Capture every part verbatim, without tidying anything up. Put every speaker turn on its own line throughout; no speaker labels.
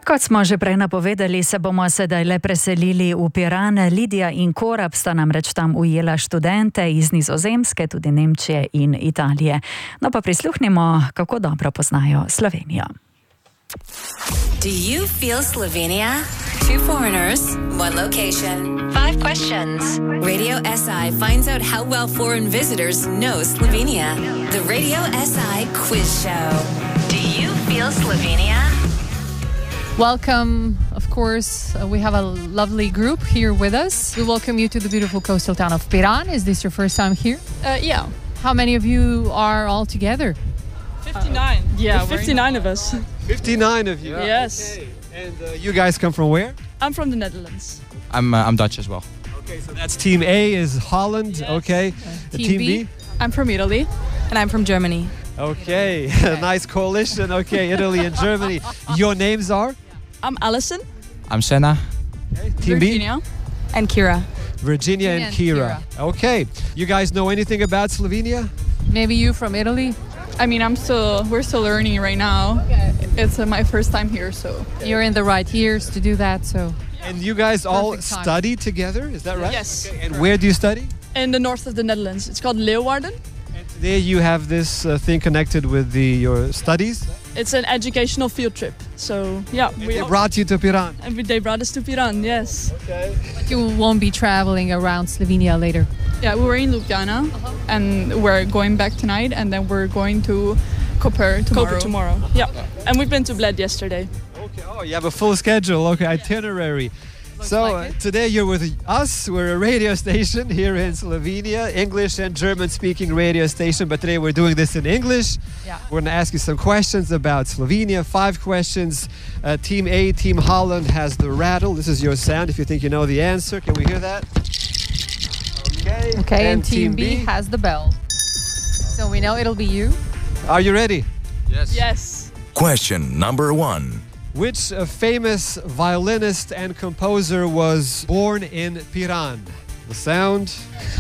Kot smo že prej napovedali, se bomo sedaj le preselili v Piran. Lidija in Korab sta namreč tam ujela študente iz Nizozemske, tudi Nemčije in Italije. No pa prisluhnimo, kako dobro poznajo Slovenijo.
Do you feel Slovenia? Two foreigners, one location, five questions. Radio S I finds out how well foreign visitors know Slovenia. The Radio S I Quiz Show. Do you feel Slovenia?
Welcome, of course. Uh, we have a lovely group here with us. We welcome you to the beautiful coastal town of Piran. Is this your first time here?
Uh, yeah.
How many of you are all together?
fifty-nine. Uh, yeah, fifty-nine of us.
fifty-nine of you?
Yeah. Yes.
Okay. And uh, you guys come from where?
I'm from the Netherlands.
I'm uh, I'm Dutch as well.
Okay, so that's team A is Holland. Yes. Okay.
Uh,
team,
team
B?
B?
I'm from Italy.
And I'm from Germany.
Okay, nice coalition. Okay, Italy and Germany. Your names are?
I'm Alison.
I'm Senna.
Okay. Team
Virginia.
B?
And Kira.
Virginia and, and Kira. Kira. Okay. You guys know anything about Slovenia?
Maybe you from Italy?
I mean, I'm still, we're still learning right now. Okay. It's uh, my first time here, so.
You're in the right years to do that, so.
And you guys all study together, is that right?
Yes.
Okay. And where do you study?
In the north of the Netherlands. It's called Leeuwarden.
And today you have this uh, thing connected with the your studies?
It's an educational field trip. So, yeah.
And we they brought you to Piran?
And they brought us to Piran, yes.
Okay.
But you won't be traveling around Slovenia later?
Yeah, we were in Ljubljana, uh-huh. and we're going back tonight, and then we're going to Koper tomorrow. Koper tomorrow. Yeah, and we've been to Bled yesterday.
Okay. Oh, you have a full schedule. Okay, itinerary.
Looks
so
like
uh, today you're with us. We're a radio station here in Slovenia, English and German-speaking radio station. But today we're doing this in English.
Yeah.
We're going to ask you some questions about Slovenia. Five questions. Uh, team A, Team Holland has the rattle. This is your sound. If you think you know the answer, can we hear that? Okay.
Okay, and, and Team, team B has the bell. So we know it'll be you.
Are you ready?
Yes.
Yes.
Question number one.
Which uh, famous violinist and composer was born in Piran? The sound.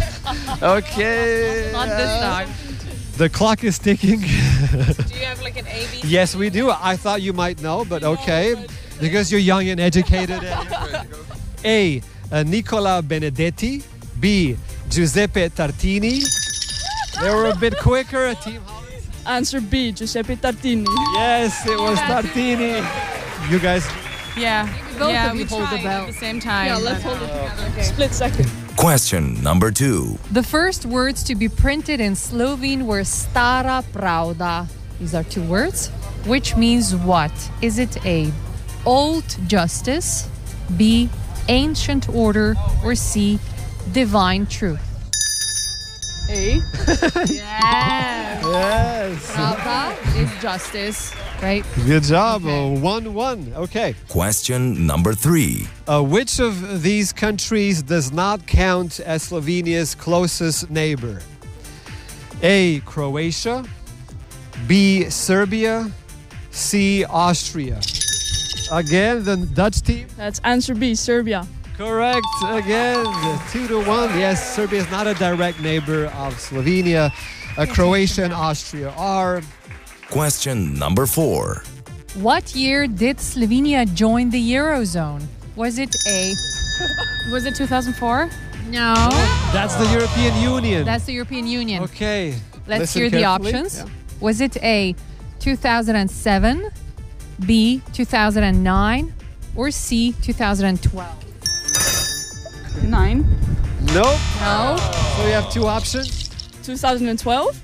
Okay.
Not this time.
The clock is ticking.
Do you have like an A B C?
Yes, we do. I thought you might know, but okay. Because you're young and educated. A. Uh, Nicola Benedetti. B. Giuseppe Tartini. They were a bit quicker. Team Holland.
Answer B. Giuseppe Tartini.
Yes, it was Tartini. You guys.
Yeah.
Both
yeah,
of you
we
hold the
tried
bell
at the same time.
Yeah, let's hold it together.
Okay.
Split second.
Question number two.
The first words to be printed in Slovene were Stara Pravda. These are two words. Which means what? Is it A, old justice, B, ancient order, or C, divine truth?
A.
Yes.
Yes.
Pravda is justice, right?
Good job.
Okay.
one one. Okay.
Question number three.
Uh, which of these countries does not count as Slovenia's closest neighbor? A. Croatia. B. Serbia. C. Austria. Again, the Dutch team.
That's answer B. Serbia.
Correct. Again, two to one. Yes, Serbia is not a direct neighbor of Slovenia. Uh, Croatia and Austria are.
Question number four.
What year did Slovenia join the Eurozone? Was it A?
Was it two thousand four?
No.
That's the European Union.
That's the European Union.
Okay.
Let's
Listen
hear the
carefully.
options.
Yeah.
Was it A, two thousand seven, B, two thousand nine, or C, two thousand twelve?
Nine.
Nope.
No.
So we have two options.
two thousand twelve?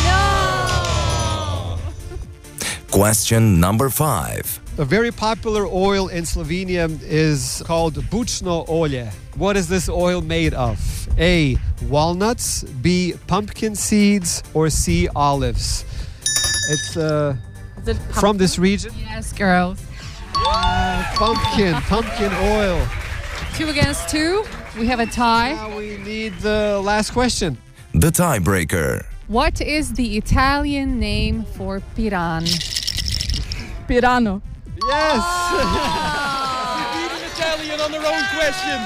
No.
Question number five.
A very popular oil in Slovenia is called bučno olje. What is this oil made of? A. Walnuts. B. Pumpkin seeds. Or C. Olives. It's uh,
Is it
from this region.
Yes, girls.
Uh, pumpkin. Pumpkin oil.
Two against two. We have a tie.
Now we need the last question.
The tiebreaker.
What is the Italian name for Piran?
Pirano.
Yes.
Italian on the wrong question.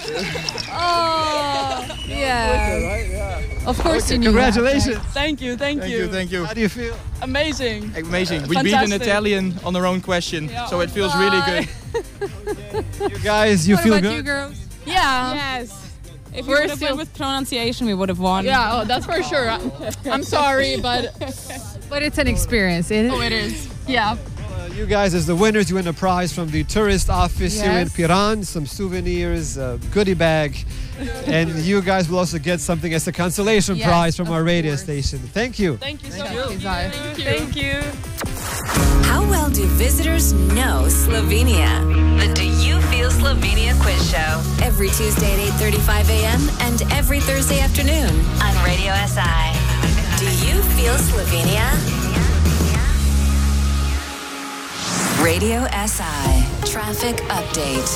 Oh, yeah.
Right? Yeah.
Of course
Okay,
you knew
congratulations.
that, right?
Thank you, thank,
Thank
you.
you, thank you.
How do you feel?
Amazing.
Amazing. We beat an
Fantastic.
Italian on the wrong question,
Yeah.
so it feels really
Bye.
good.
You guys, you
What
feel
about
good?
you girls?
Yeah.
Yes.
If
We're
we would have
still-
went with pronunciation, we would have won.
Yeah, oh, that's for sure. I'm sorry, but but it's an experience. It,
Oh, it is.
Yeah.
Uh, you guys, as the winners, you win a prize from the tourist office here in
Yes.
Piran, some souvenirs, a goodie bag, and you guys will also get something as a consolation
Yes,
prize from
of
our radio
course.
station. Thank you.
Thank you so
Thank
much.
you, Zai.
Thank you.
How well do visitors know Slovenia? The Do You Feel Slovenia quiz show. Every Tuesday at eight thirty-five a.m. and every Thursday afternoon on Radio S I. Do you feel Slovenia? Radio S I. Traffic update.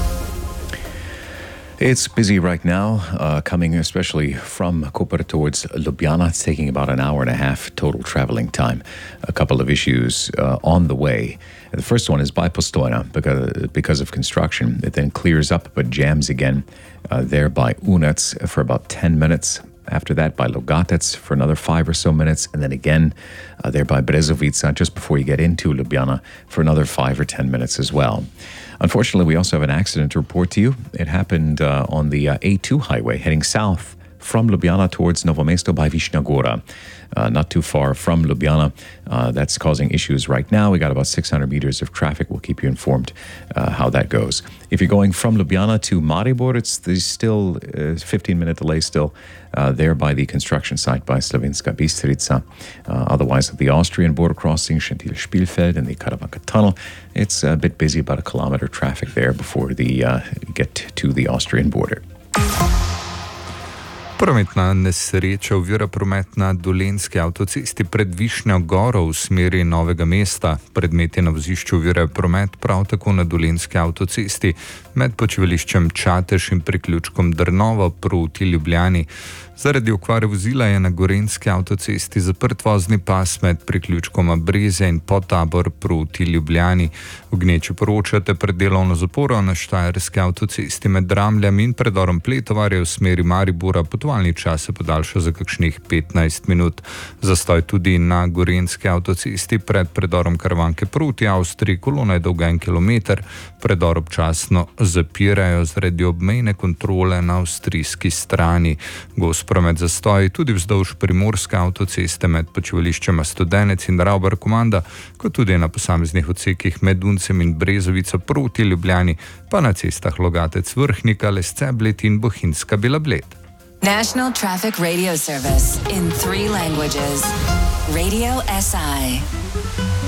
It's busy right now, uh, coming especially from Koper towards Ljubljana. It's taking about an hour and a half total traveling time. A couple of issues uh, on the way. The first one is by Postojna because, because of construction. It then clears up but jams again uh, there by Unac for about ten minutes. After that, by Logatec for another five or so minutes, and then again uh, there by Brezovica just before you get into Ljubljana for another five or ten minutes as well. Unfortunately, we also have an accident to report to you. It happened uh, on the uh, A two highway heading south from Ljubljana towards Novo Mesto by Višnja Gora. Uh, not too far from Ljubljana. Uh, that's causing issues right now. We got about six hundred meters of traffic. We'll keep you informed uh, how that goes. If you're going from Ljubljana to Maribor, it's there's still a fifteen minute delay still uh, there by the construction site by Slovenska Bistrica. Uh, otherwise, at the Austrian border crossing, Šentilj-Špilfeld and the Karavanka Tunnel, it's a bit busy, about a kilometer traffic there before the uh, get to the Austrian border.
Prometna nesreča ovira promet na Dolenjski avtocesti pred Višnjo Goro v smeri Novega mesta. Predmeti na vozišču ovirajo promet prav tako na Dolenjski avtocesti med počivališčem Čatež in priključkom Drnovo proti Ljubljani. Zaradi okvare vozila je na Gorenjski avtocesti zaprt vozni pas med priključkoma Brezje in Podtabor proti Ljubljani. V Gneči poročate pred delovno zaporo na Štajerski avtocesti med Dramljami in predorom Pletovarja v smeri Maribora potovalni čas se podaljša za kakšnih petnajst minut. Zastoj tudi na Gorenjski avtocesti pred predorom Karavanke proti Avstriji, kolona je dolga en kilometer, predor občasno zapirajo zaradi obmejne kontrole na avstrijski strani. Gos promet zastoj tudi vzdolž Primorske avtoceste med počivališčema Studenec in Rauber Komanda, kot tudi na posameznih odsekih med Uncem in Brezovico proti Ljubljani, pa na cestah Logatec Vrhnika, Lesceblet in Bohinjska Bela Bled.
National Traffic Radio Service in three languages. Radio S I.